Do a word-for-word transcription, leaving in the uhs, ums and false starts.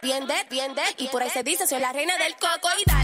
defiende, defiende. Y por ahí se dice, soy la reina del coco y da.